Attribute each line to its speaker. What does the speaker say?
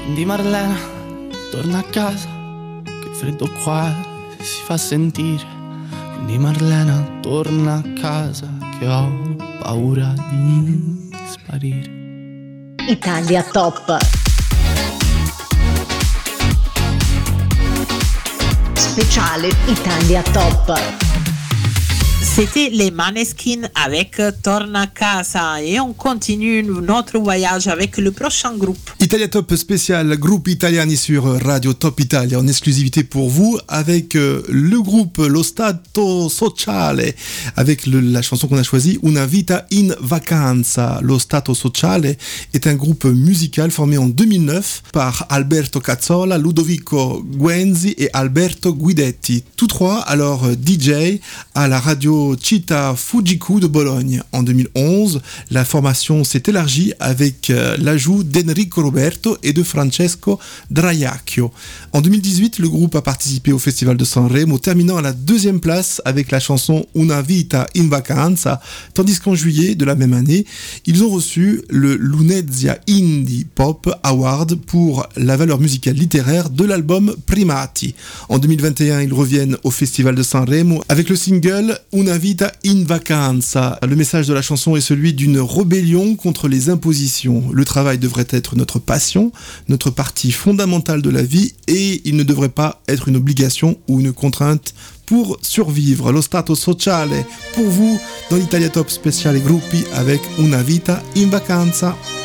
Speaker 1: Quindi Marlena, torna a casa, che il freddo qua si fa sentire. Quindi Marlena, torna a casa, che ho paura di sparire.
Speaker 2: Italia Top. Spéciale Italia Top.
Speaker 3: C'était les Maneskin avec Torna Casa et on continue notre voyage avec le prochain groupe.
Speaker 4: Italia Top spécial groupe italiani sur Radio Top Italia en exclusivité pour vous avec le groupe Lo Stato Sociale avec la chanson qu'on a choisie Una Vita in Vacanza. Lo Stato Sociale est un groupe musical formé en 2009 par Alberto Cazzola, Ludovico Guenzi et Alberto Guidetti. Tous trois alors DJ à la radio Città Fugicu de Bologne. En 2011, la formation s'est élargie avec l'ajout d'Enrico Roberto et de Francesco Draiacchio. En 2018, le groupe a participé au Festival de Sanremo, terminant à la 2e place avec la chanson Una Vita in Vacanza, tandis qu'en juillet de la même année, ils ont reçu le Lunezia Indie Pop Award pour la valeur musicale littéraire de l'album Primati. En 2021, ils reviennent au Festival de Sanremo avec le single Una Vita in Vacanza. Le message de la chanson est celui d'une rébellion contre les impositions. Le travail devrait être notre passion, notre partie fondamentale de la vie et il ne devrait pas être une obligation ou une contrainte pour survivre. Lo Stato Sociale pour vous dans l'Italia Top Speciale Gruppi avec Una Vita in Vacanza.